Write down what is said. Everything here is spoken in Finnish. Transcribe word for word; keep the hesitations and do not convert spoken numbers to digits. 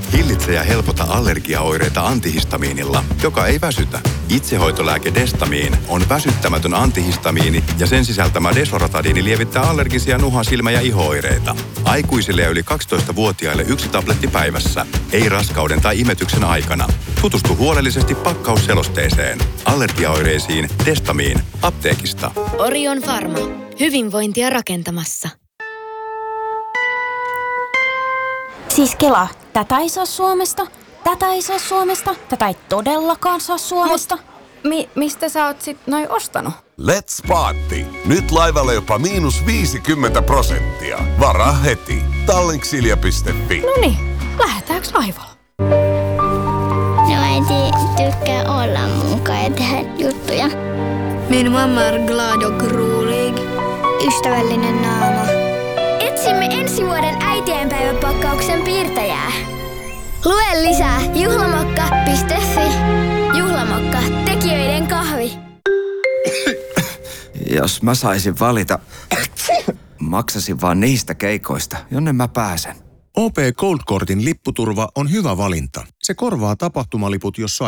Hillitse ja helpota allergiaoireita antihistamiinilla, joka ei väsytä. Itsehoitolääke Destamiin on väsyttämätön antihistamiini ja sen sisältämä desoratadiini lievittää allergisia nuha-, silmä- ja iho-oireita. Aikuisille ja yli kaksitoistavuotiaille yksi tabletti päivässä. Ei raskauden tai imetyksen aikana. Tutustu huolellisesti pakkausselosteeseen. Allergiaoireisiin Destamiin. Apteekista. Orion Pharma. Hyvinvointia rakentamassa. Siis kelaa, tätä ei saa Suomesta, tätä ei saa Suomesta, tätä ei todellakaan saa Suomesta. Mi- mistä sä oot sit noi ostanut? Let's Party! Nyt laivalle jopa miinus viisikymmentä prosenttia. Varaa heti. Tallinksilja piste fi. Noniin, lähetääks laivalle? No äiti tykkää olla mukaan ja tehdä juttuja. Min mamma är glad och rolig. Ystävällinen naama. Etsimme ensi vuoden äitienpäiväpakkauksen piirtäjää. Lue lisää juhlamokka piste fi. Juhlamokka, tekijöiden kahvi. Jos mä saisin valita, maksasin vaan niistä keikoista, jonne mä pääsen. O P Gold Kortin lipputurva on hyvä valinta. Se korvaa tapahtumaliput, jos